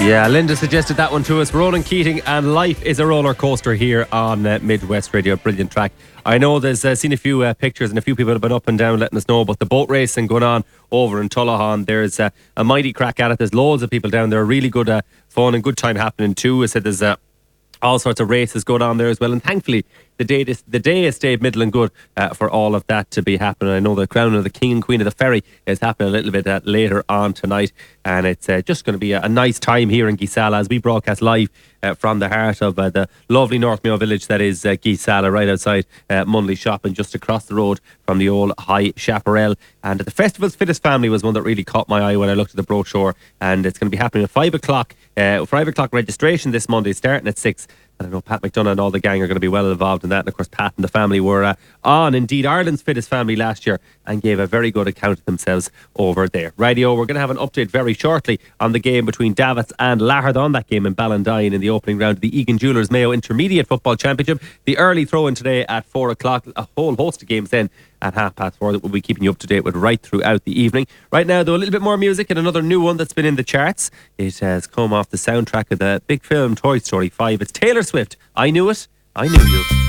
Yeah, Linda suggested that one to us. Ronan Keating and Life is a Roller Coaster here on Midwest Radio. Brilliant track. I know there's seen a few pictures and a few people have been up and down letting us know about the boat racing going on over in Tullahan. There's a mighty crack at it. There's loads of people down there. Really good fun and good time happening too. I said there's all sorts of races going on there as well. And thankfully, the day has stayed middle and good for all of that to be happening. I know the crowning of the King and Queen of the Ferry is happening a little bit later on tonight. And it's just going to be a nice time here in Geesala as we broadcast live from the heart of the lovely North Mayo village that is Geesala, right outside Munley Shopping, just across the road from the old High Chaparral. And the festival's fittest family was one that really caught my eye when I looked at the brochure. And it's going to be happening at 5 o'clock. 5 o'clock registration this Monday, starting at 6. And I know Pat McDonough and all the gang are going to be well involved in that. And of course, Pat and the family were on Indeed Ireland's fittest family last year and gave a very good account of themselves over there. Radio, we're going to have an update very shortly on the game between Davos and Lahardon. That game in Ballantyne in the opening round of the Egan Jewellers Mayo Intermediate Football Championship. The early throw-in today at 4 o'clock. A whole host of games then at 4:30 that we'll be keeping you up to date with right throughout the evening. Right now, though, a little bit more music and another new one that's been in the charts. It has come off the soundtrack of the big film Toy Story 5. It's Taylor Swift. I Knew It, I Knew You.